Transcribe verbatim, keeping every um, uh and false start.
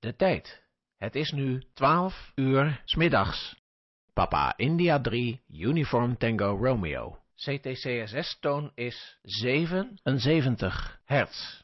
De tijd. Het is nu twaalf uur 's middags. Papa India drie, Uniform Tango Romeo. C T C S S-toon is zevenenzeventig hertz.